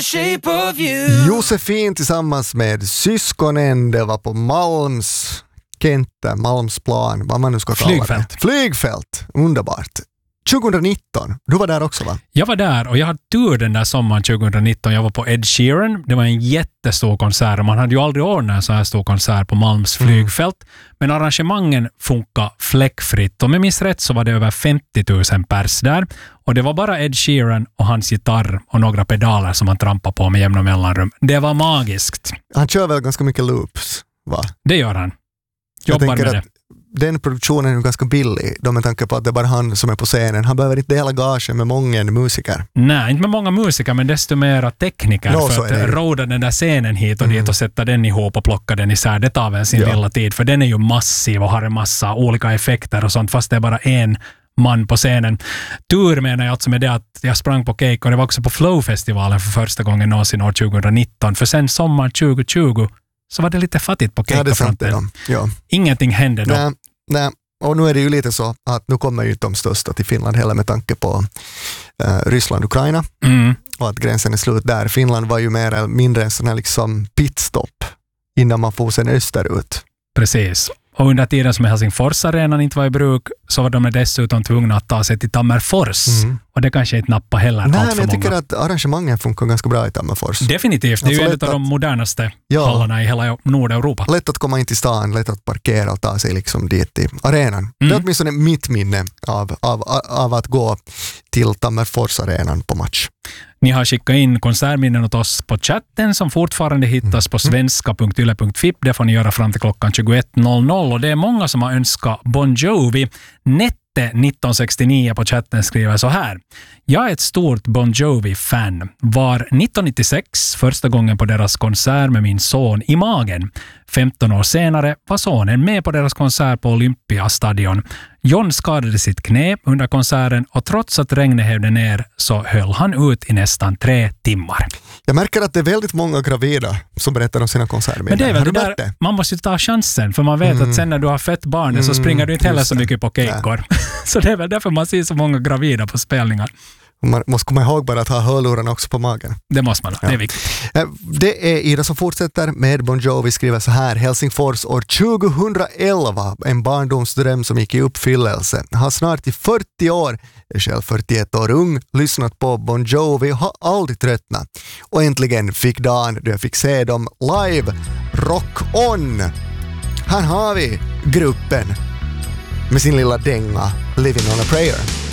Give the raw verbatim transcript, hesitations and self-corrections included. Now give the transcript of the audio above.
Shape of you. Josefin tillsammans med syskonen, det var på Malms Kenta, Malmsplan, vad man nu ska kalla Flygfält. det. Flygfält, underbart. tjugonitton, du var där också va? Jag var där och jag hade tur den där sommaren tjugonitton. Jag var på Ed Sheeran. Det var en jättestor konsert och man hade ju aldrig ordnat en så här stor konsert på Malms flygfält. Mm. Men arrangemangen funkar fläckfritt. Om jag minns rätt så var det över femtio tusen pers där. Och det var bara Ed Sheeran och hans gitarr och några pedaler som han trampade på med jämna mellanrum. Det var magiskt. Han kör väl ganska mycket loops, va? Det gör han. Jag Jobbar med tänker det. att den produktionen är ganska billig, då med tanke på att det är bara han som är på scenen. Han behöver inte dela gagen med många musiker. Nej, inte med många musiker, men desto mera tekniker no, för att råda den där scenen hit och mm. dit och sätta den ihop och plocka den isär. Det tar väl sin ja. lilla tid, för den är ju massiv och har en massa olika effekter och sånt, fast det är bara en man på scenen. Tur menar jag alltså med det att jag sprang på cake och det var också på Flow-festivalen för första gången någonsin år tjugonitton, för sen sommar tjugohundratjugo så var det lite fattigt på cake-fronten. Ja, ja. Ingenting hände då. Nej, nej. Och nu är det ju lite så att nu kommer ju inte de största till Finland heller med tanke på uh, Ryssland och Ukraina. Mm. Och att gränsen är slut där. Finland var ju mer eller mindre en sån här liksom pitstop innan man får sen österut. Precis. Och under tiden som Helsingfors-arenan inte var i bruk så var de dessutom tvungna att ta sig till Tammerfors. Mm. Och det kanske inte nappa heller. Nej, allt men för jag många. tycker att arrangemangen funkar ganska bra i Tammerfors. Definitivt. Det är alltså ju en av de modernaste ja. hallarna i hela Nordeuropa. Lätt att komma in till stan, lätt att parkera och ta sig liksom dit till arenan. Mm. Det är åtminstone mitt minne av, av, av att gå till Tammerfors-arenan på match. Ni har skickat in konsertminnen åt oss på chatten som fortfarande hittas på svenska punkt yle punkt fi. Det får ni göra fram till klockan tjugoett noll noll. Och det är många som har önskat Bon Jovi. Nette nitton sextionio på chatten skriver så här. Jag är ett stort Bon Jovi-fan. Var nittonhundranittiosex första gången på deras konsert med min son i magen. femton år senare var sonen med på deras konsert på Olympiastadion. John skadade sitt knä under konserten och trots att regnet hävde ner så höll han ut i nästan tre timmar. Jag märker att det är väldigt många gravida som berättar om sina konserter. Men det är väl det där, det? Man måste ju ta chansen för man vet mm. att sen när du har fett barnen mm. så springer du inte heller så mycket på kejkor. Så det är väl därför man ser så många gravida på spelningar. Man måste komma ihåg bara att ha hörlurarna också på magen. Det måste man, ja. Det är viktigt. Det är Ida som fortsätter med Bon Jovi, skriver så här. Helsingfors år tjugohundraelva, en barndomsdröm som gick i uppfyllelse. Har snart i fyrtio år, är själv fyrtioett år ung, lyssnat på Bon Jovi och har aldrig tröttnat. Och äntligen fick dagen då jag fick se dem live. Rock on! Här har vi gruppen med sin lilla dänga Living on a Prayer.